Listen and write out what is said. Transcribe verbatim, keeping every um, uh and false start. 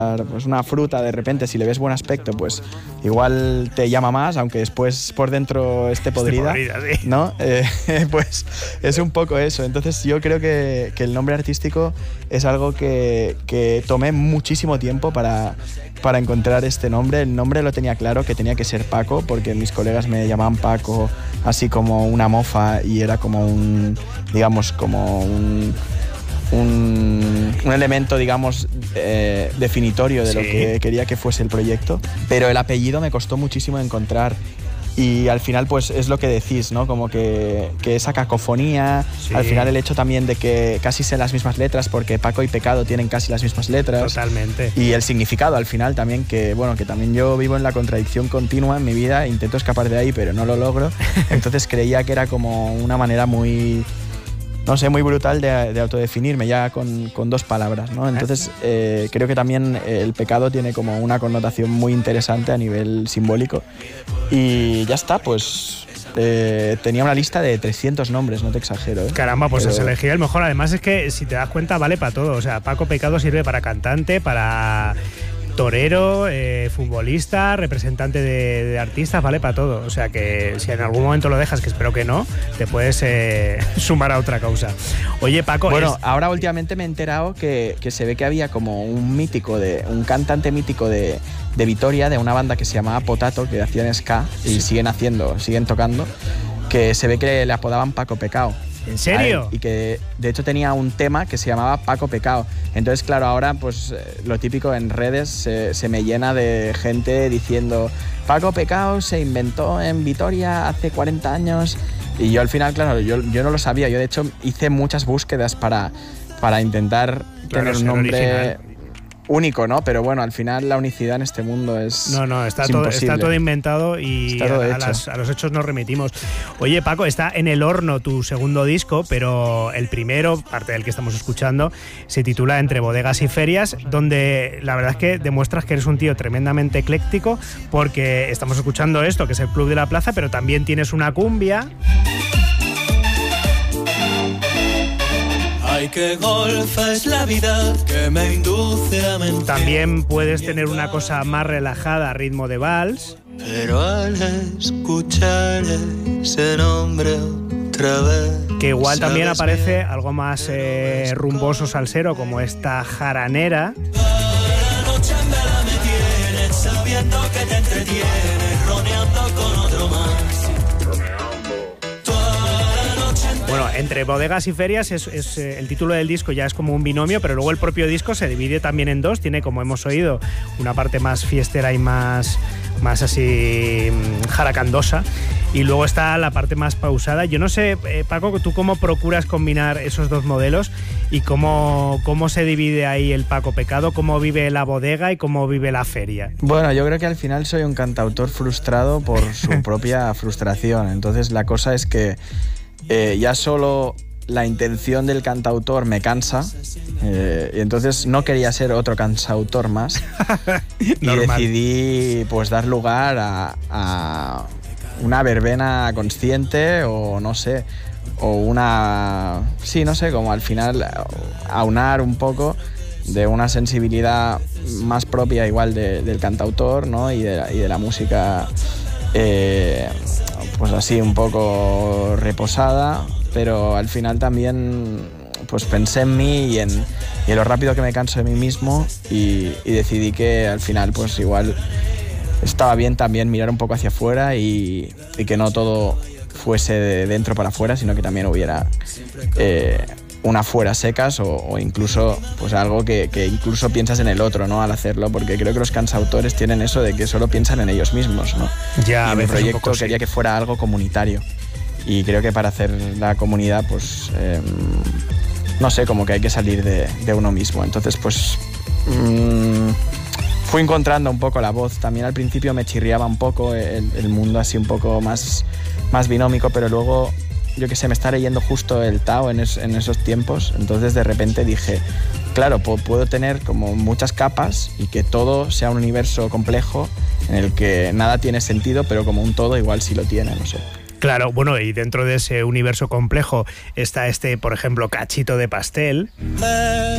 pues una fruta, de repente, si le ves buen aspecto, pues igual te llama más, aunque después por dentro esté podrida, esté podrida, sí. ¿no? Eh, pues es un poco eso. Entonces yo creo que, que el nombre artístico es algo que, que tomé muchísimo tiempo para, para encontrar este nombre. El nombre lo tenía claro, que tenía que ser Paco, porque mis colegas me llamaban Paco, así como una mofa, y era como un, digamos, como un... Un, un elemento, digamos, eh, definitorio de sí. lo que quería que fuese el proyecto, pero el apellido me costó muchísimo encontrar y al final pues es lo que decís, ¿no? Como que, que esa cacofonía, sí. al final el hecho también de que casi sean las mismas letras, porque Paco y pecado tienen casi las mismas letras. Totalmente. Y el significado al final también, que bueno, que también yo vivo en la contradicción continua en mi vida, intento escapar de ahí pero no lo logro, entonces creía que era como una manera muy... no sé, muy brutal de, de autodefinirme ya con, con dos palabras, ¿no? Entonces eh, creo que también el pecado tiene como una connotación muy interesante a nivel simbólico y ya está, pues eh, tenía una lista de trescientos nombres, no te exagero, ¿eh? Caramba, pues Pero... has elegido el mejor. Además es que si te das cuenta vale para todo, o sea, Paco Pecado sirve para cantante, para... torero, eh, futbolista, representante de, de artistas, vale para todo. O sea que si en algún momento lo dejas, que espero que no, te puedes eh, sumar a otra causa. Oye, Paco... Bueno, es... ahora últimamente me he enterado que, que se ve que había como un mítico, de un cantante mítico de, de Vitoria, de una banda que se llamaba Potato, que hacían ska y sí. siguen haciendo, siguen tocando, que se ve que le apodaban Paco Pecado. ¿En serio? Y que de hecho tenía un tema que se llamaba Paco Pecado. Entonces, claro, ahora pues lo típico en redes se, se me llena de gente diciendo Paco Pecado se inventó en Vitoria hace cuarenta años. Y yo al final, claro, yo, yo no lo sabía. Yo de hecho hice muchas búsquedas para, para intentar claro, tener un nombre... original. único, ¿no? Pero bueno, al final la unicidad en este mundo es No, no, está, es todo, imposible. está todo inventado y está todo a, a, hecho. las, a los hechos nos remitimos. Oye, Paco, está en el horno tu segundo disco, pero el primero, parte del que estamos escuchando, se titula Entre bodegas y ferias, donde la verdad es que demuestras que eres un tío tremendamente ecléctico, porque estamos escuchando esto, que es el Club de la Plaza, pero también tienes una cumbia... Ay, qué golfa es la vida que me induce a mentir. También puedes tener una cosa más relajada a ritmo de vals. Pero al escuchar ese nombre otra vez, que igual también aparece algo más eh, rumboso, salsero, como esta jaranera. La noche en vela me tienes, sabiendo que te entretienes, roneando con otro más. Bueno, Entre bodegas y ferias es, es eh, el título del disco ya es como un binomio, pero luego el propio disco se divide también en dos. Tiene, como hemos oído, una parte más fiestera y más, más así mmm, jaracandosa. Y luego está la parte más pausada. Yo no sé, eh, Paco, ¿tú cómo procuras combinar esos dos modelos? ¿Y cómo, cómo se divide ahí el Paco Pecado? ¿Cómo vive la bodega y cómo vive la feria? Bueno, yo creo que al final soy un cantautor frustrado por su propia frustración. Entonces la cosa es que eh, ya solo la intención del cantautor me cansa, eh, y entonces no quería ser otro cantautor más. Y decidí pues dar lugar a, a una verbena consciente, o no sé, o una... sí, no sé, como al final aunar un poco de una sensibilidad más propia igual de, del cantautor, ¿no? y, de la, y de la música eh, pues así un poco reposada, pero al final también pues pensé en mí y en, y en lo rápido que me canso de mí mismo, y, y decidí que al final pues igual estaba bien también mirar un poco hacia afuera y, y que no todo fuese de dentro para afuera, sino que también hubiera eh, una fuera secas, o, o incluso pues algo que, que incluso piensas en el otro, ¿no? Al hacerlo, porque creo que los cantautores tienen eso de que solo piensan en ellos mismos, ¿no? Ya, y mi proyecto poco, quería sí. que fuera algo comunitario, y creo que para hacer la comunidad pues eh, no sé, como que hay que salir de, de uno mismo. Entonces pues mmm, fui encontrando un poco la voz. También al principio me chirriaba un poco el, el mundo así un poco más, más binómico, pero luego, yo qué sé, me está leyendo justo el Tao en, es, en esos tiempos. Entonces de repente dije, claro, puedo tener como muchas capas y que todo sea un universo complejo en el que nada tiene sentido, pero como un todo igual sí lo tiene, no sé. Claro, bueno, y dentro de ese universo complejo está este, por ejemplo, cachito de pastel.